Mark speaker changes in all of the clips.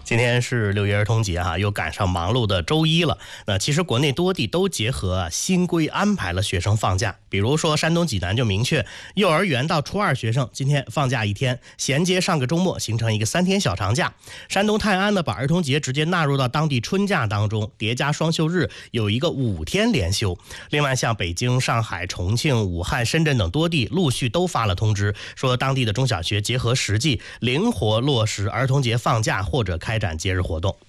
Speaker 1: 今天是6月儿童节又赶上忙碌的周一了。那其实国内多地都结合新规安排了学生放假，比如说山东济南就明确，幼儿园到初二学生今天放假1天，衔接上个周末，形成一个3天小长假。山东泰安呢，把儿童节直接纳入到当地春假当中，叠加双休日，有一个5天连休。另外像北京、上海、重庆、武汉、深圳等多地陆续都发了通知，说当地的中小学结合实际，灵活落实儿童节放假或者开展节日活动。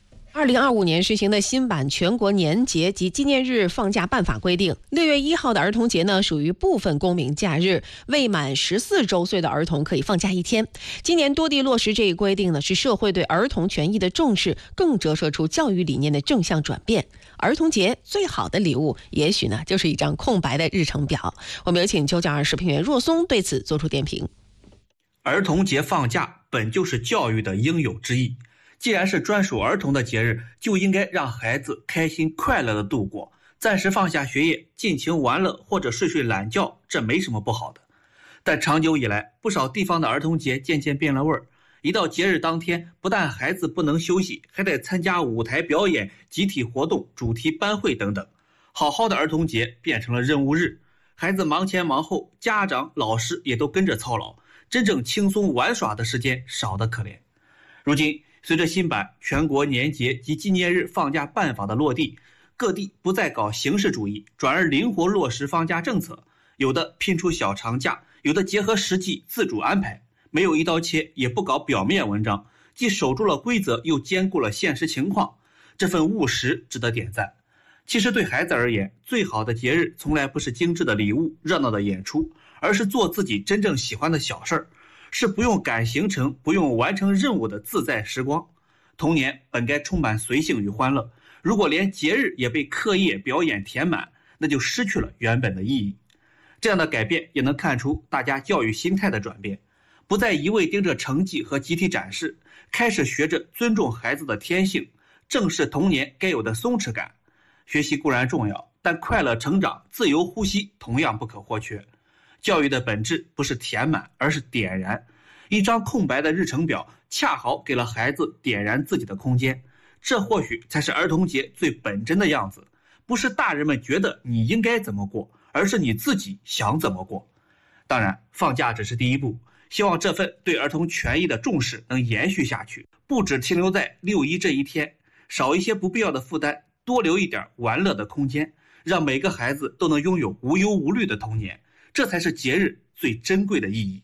Speaker 2: 2025年实行的新版全国年节及纪念日放假办法规定，6月1号的儿童节呢属于部分公民假日，未满14周岁的儿童可以放假1天。今年多地落实这一规定呢，是社会对儿童权益的重视，更折射出教育理念的正向转变。儿童节最好的礼物，也许呢就是一张空白的日程表。我们有请992时评员若松对此做出点评。
Speaker 3: 儿童节放假本就是教育的应有之义，既然是专属儿童的节日，就应该让孩子开心快乐的度过，暂时放下学业，尽情玩乐或者睡睡懒觉，这没什么不好的。但长久以来，不少地方的儿童节渐渐变了味儿，一到节日当天，不但孩子不能休息，还得参加舞台表演、集体活动、主题班会等等。好好的儿童节变成了任务日，孩子忙前忙后，家长、老师也都跟着操劳，真正轻松玩耍的时间少得可怜。如今随着新版全国年节及纪念日放假办法的落地，各地不再搞形式主义，转而灵活落实放假政策，有的拼出小长假，有的结合实际自主安排，没有一刀切，也不搞表面文章，既守住了规则，又兼顾了现实情况，这份务实值得点赞。其实对孩子而言，最好的节日从来不是精致的礼物、热闹的演出，而是做自己真正喜欢的小事儿，是不用赶行程、不用完成任务的自在时光。童年本该充满随性与欢乐，如果连节日也被课业表演填满，那就失去了原本的意义。这样的改变也能看出大家教育心态的转变，不再一味盯着成绩和集体展示，开始学着尊重孩子的天性，正视童年该有的松弛感。学习固然重要，但快乐成长、自由呼吸同样不可或缺。教育的本质不是填满，而是点燃。一张空白的日程表，恰好给了孩子点燃自己的空间。这或许才是儿童节最本真的样子，不是大人们觉得你应该怎么过，而是你自己想怎么过。当然，放假只是第一步，希望这份对儿童权益的重视能延续下去，不只停留在6·1这一天，少一些不必要的负担，多留一点玩乐的空间，让每个孩子都能拥有无忧无虑的童年，这才是节日最珍贵的意义。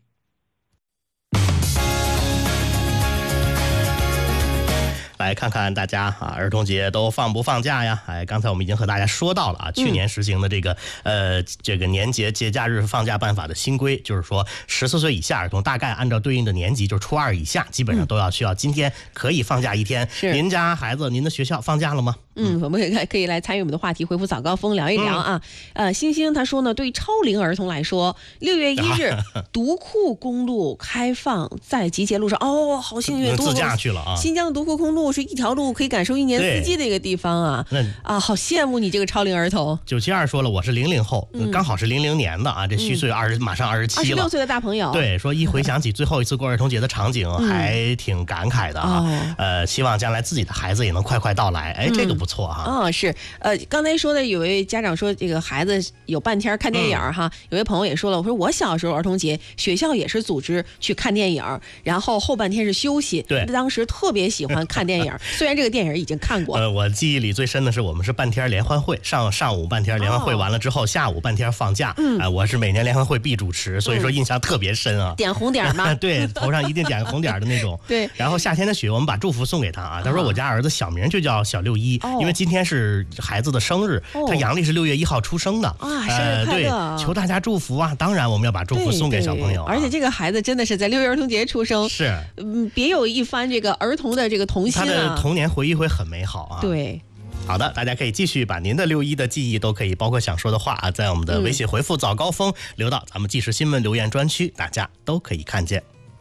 Speaker 1: 来看看大家儿童节都放不放假呀？刚才我们已经和大家说到了去年实行的这个年节节假日放假办法的新规，就是说14岁以下儿童大概按照对应的年级，就是初二以下，基本上都需要今天可以放假1天。您家孩子，您的学校放假了吗？
Speaker 2: 我们可以来参与我们的话题，回复早高峰聊一聊啊。星星他说呢，对于超龄儿童来说，6月1日独库公路开放，在集结路上，好幸运，
Speaker 1: 自驾去了啊！
Speaker 2: 新疆的独库公路是一条路可以感受一年四季的一个地方啊！好羡慕你这个超龄儿童。
Speaker 1: 972说了，我是00后，刚好是00年的啊，这虚岁马上27了，26
Speaker 2: 岁的大朋友。
Speaker 1: 对，说一回想起最后一次过儿童节的场景，还挺感慨的啊。希望将来自己的孩子也能快快到来。这个不错哈。
Speaker 2: 是刚才说的有位家长说这个孩子有半天看电影哈，有位朋友也说了，我说我小时候儿童节学校也是组织去看电影，然后后半天是休息。
Speaker 1: 对，
Speaker 2: 当时特别喜欢看电影，虽然这个电影已经看过。
Speaker 1: 我记忆里最深的是我们是半天联欢会，上午半天联欢会完了之后，下午半天放假。我是每年联欢会必主持，所以说印象特别深啊。
Speaker 2: 点红点吗？
Speaker 1: 对，头上一定点红点的那种。
Speaker 2: 对。
Speaker 1: 然后夏天的雪，我们把祝福送给他啊。他说我家儿子小名就叫小6·1，因为今天是孩子的生日，他阳历是6月1号出生的
Speaker 2: 啊。生日快乐！
Speaker 1: 对，求大家祝福啊！当然我们要把祝福送给小朋友。
Speaker 2: 而且这个孩子真的是在6月儿童节出生，
Speaker 1: 是
Speaker 2: 别有一番这个儿童的这个童心啊。
Speaker 1: 他的童年回忆会很美好啊。
Speaker 2: 对。
Speaker 1: 好的，大家可以继续把您的6·1的记忆都可以，包括想说的话在我们的微信回复早高峰留到咱们即时新闻留言专区，大家都可以看见。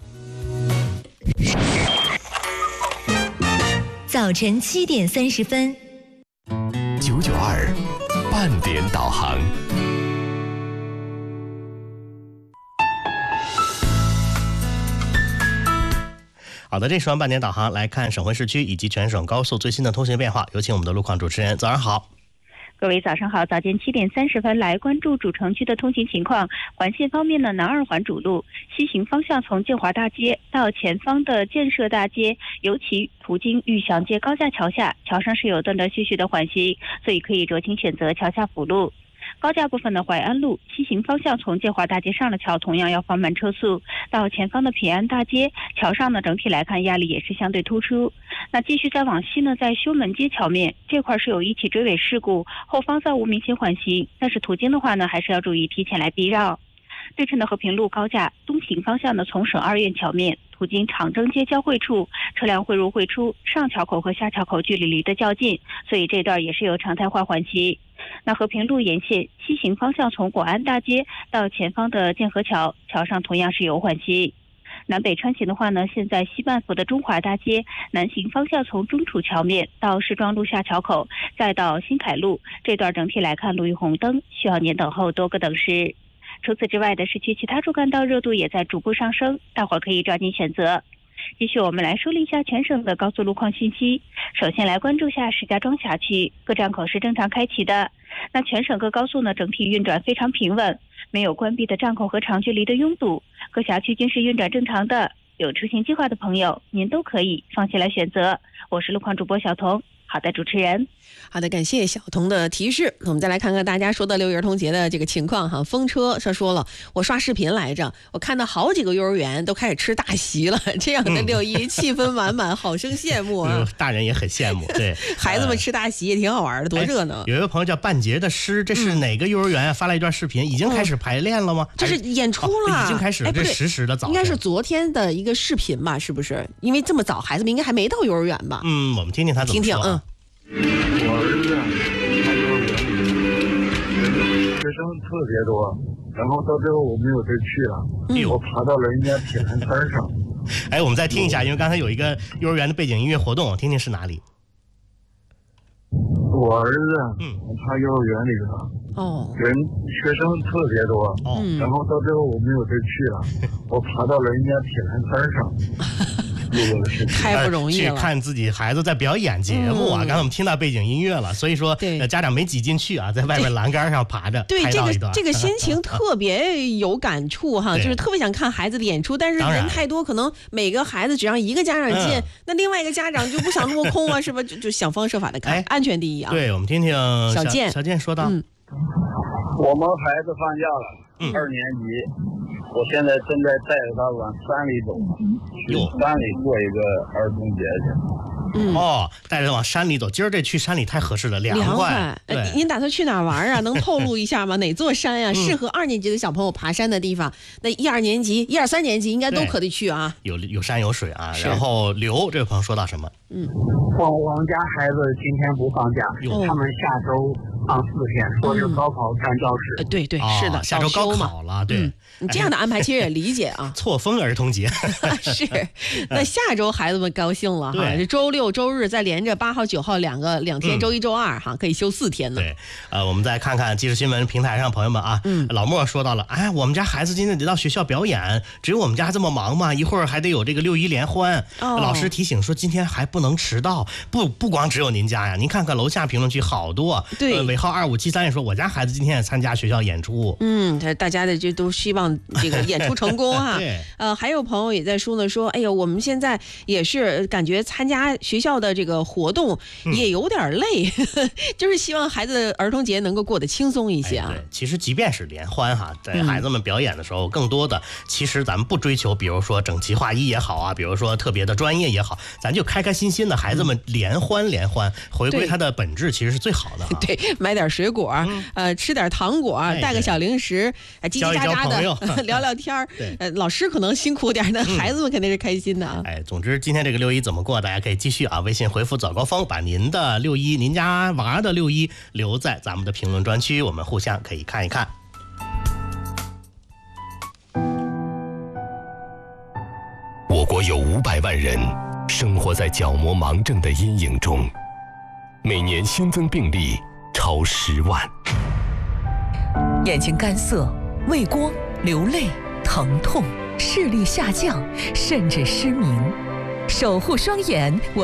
Speaker 4: 早晨7点30分
Speaker 5: ，992半点导航。
Speaker 1: 好好的，这时段半点导航来看省会市区以及全省高速最新的通行变化，有请我们的路况主持人。早上好。
Speaker 6: 各位早上好，早间7点30分来关注主城区的通行情况。环线方面呢，南二环主路西行方向从建华大街到前方的建设大街，尤其途经玉祥街高架桥下，桥上是有断断续续的缓行，所以可以酌情选择桥下辅路。高架部分的淮安路西行方向从建华大街上了桥，同样要放慢车速，到前方的平安大街桥上呢，整体来看压力也是相对突出。那继续再往西呢，在修门街桥面这块是有一起追尾事故，后方暂无明显缓行，但是途经的话呢，还是要注意提前来避让。对称的和平路高架东行方向呢，从省二院桥面途经长征街交汇处，车辆汇入汇出，上桥口和下桥口距离离得较近，所以这段也是有常态化缓行。那和平路沿线西行方向从广安大街到前方的建和桥，桥上同样是有缓行。南北穿行的话呢，现在西半幅的中华大街南行方向从中储桥面到市庄路下桥口，再到新凯路，这段整体来看路遇红灯，需要您等候多个等时。除此之外的市区其他主干道热度也在逐步上升，大伙儿可以抓紧选择。继续我们来梳理一下全省的高速路况信息。首先来关注下石家庄辖区，各站口是正常开启的。那全省各高速呢，整体运转非常平稳，没有关闭的站口和长距离的拥堵，各辖区均是运转正常的。有出行计划的朋友，您都可以放心来选择。我是路况主播小彤。好的，主持人。
Speaker 2: 好的，感谢小彤的提示。我们再来看看大家说的6一儿童节的这个情况哈。风车说了，我刷视频来着，我看到好几个幼儿园都开始吃大席了，这样的6一气氛满满，好生羡慕啊！
Speaker 1: 大人也很羡慕，对，
Speaker 2: 孩子们吃大席也挺好玩的，多热闹。
Speaker 1: 有一位朋友叫半截的诗，这是哪个幼儿园发了一段视频，已经开始排练了吗？
Speaker 2: 这是演出了，
Speaker 1: 已经开始了，这实的早，
Speaker 2: 应该是昨天的一个视频吧？是不是？因为这么早，孩子们应该还没到幼儿园吧？
Speaker 1: 我们听听他怎么说。
Speaker 2: 听听，
Speaker 7: 我儿子他幼儿园里学生特别多，然后到最后我没有地去了，我爬到了人家铁栏杆上。
Speaker 1: 我们再听一下，因为刚才有一个幼儿园的背景音乐活动，听听是哪里。
Speaker 7: 我儿子他幼儿园里头学生特别多，然后到最后我没有地去了，我爬到了人家铁栏杆上。
Speaker 2: 太不容易了，
Speaker 1: 去看自己孩子在表演节目啊！刚才我们听到背景音乐了，所以说家长没挤进去啊，在外面栏杆上爬着
Speaker 2: 对
Speaker 1: 拍到一段。
Speaker 2: 这个心情特别有感触哈，就是特别想看孩子的演出，但是人太多，可能每个孩子只让一个家长进，那另外一个家长就不想落空啊，是吧？就想方设法的看，安全第一啊！
Speaker 1: 对，我们听听
Speaker 2: 小健
Speaker 1: 说到，
Speaker 7: 我们孩子放假了，2年级。我现在正在带着他往山里走，去山里过一个儿童节去。
Speaker 1: 带着往山里走，今儿这去山里太合适了，凉快。
Speaker 2: 您打算去哪玩啊？能透露一下吗？哪座山呀？适合2年级的小朋友爬山的地方？那1、2年级、1、2、3年级应该都可以去啊。
Speaker 1: 有山有水啊。然后刘这位朋友说到什么？
Speaker 8: 我们家孩子今天不放假，他们下周放4天，说是高考占教室。
Speaker 2: 对，是的，
Speaker 1: 下周高考了，对。
Speaker 2: 你这样的安排其实也理解啊。
Speaker 1: 错峰儿童节
Speaker 2: 是，那下周孩子们高兴了哈，这周6、周日再连着8号、9号2天，周1、周2哈，可以休4天呢。
Speaker 1: 对，我们再看看即时新闻平台上朋友们啊，老莫说到了，我们家孩子今天得到学校表演，只有我们家这么忙吗？一会儿还得有这个6一联欢，老师提醒说今天还不能迟到，不光只有您家呀，您看看楼下评论区好多，
Speaker 2: 对，
Speaker 1: 尾号2573也说我家孩子今天也参加学校演出，
Speaker 2: 大家的这都希望这个演出成功哈。
Speaker 1: 对，
Speaker 2: 还有朋友也在说呢，说哎呦，我们现在也是感觉参加学校的这个活动也有点累，就是希望孩子儿童节能够过得轻松一些啊。
Speaker 1: 对，其实即便是联欢哈，在孩子们表演的时候，更多的其实咱们不追求，比如说整齐划一也好啊，比如说特别的专业也好，咱就开开心心的，孩子们联欢，回归它的本质，其实是最好的。
Speaker 2: 对，买点水果，吃点糖果，带个小零食，叽叽喳喳的聊聊天儿。老师可能辛苦点的，孩子们肯定是开心的啊。
Speaker 1: 总之今天这个6一怎么过，大家可以继续啊，微信回复早高峰，把您的6一，您家娃的6一留在咱们的评论专区，我们互相可以看一看。
Speaker 5: 我国有500万人生活在角膜盲症的阴影中，每年新增病例超10万。
Speaker 9: 眼睛干涩、畏光、流泪、疼痛、视力下降，甚至失明。 守护双眼，我